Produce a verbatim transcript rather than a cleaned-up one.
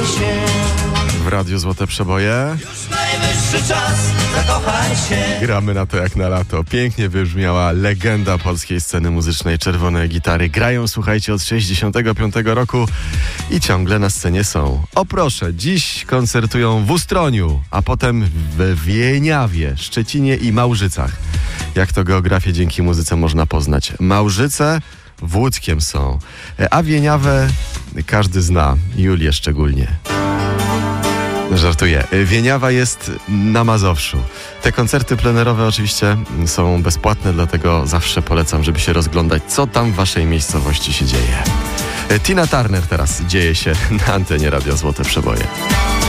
się. W Radiu Złote Przeboje. Już najwyższy czas, zakochaj się. Gramy na to jak na lato. Pięknie wybrzmiała legenda polskiej sceny muzycznej Czerwone Gitary. Grają, słuchajcie, od sześćdziesiątego piątego roku i ciągle na scenie są. O proszę, dziś koncertują w Ustroniu, a potem w Wieniawie, Szczecinie i Małżycach. Jak to geografię dzięki muzyce można poznać. Małżyce w Łódzkiem są, a Wieniawę każdy zna, Julię szczególnie. Żartuję. Wieniawa jest na Mazowszu. Te koncerty plenerowe oczywiście są bezpłatne, dlatego zawsze polecam, żeby się rozglądać, co tam w waszej miejscowości się dzieje. Tina Turner teraz dzieje się na antenie Radia Złote Przeboje.